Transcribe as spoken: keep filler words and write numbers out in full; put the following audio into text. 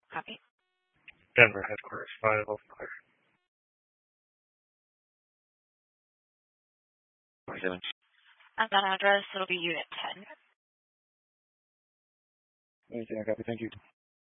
Copy. Denver headquarters, five Alpha Clear. At that address, it'll be Unit ten. Anything I copy, thank you.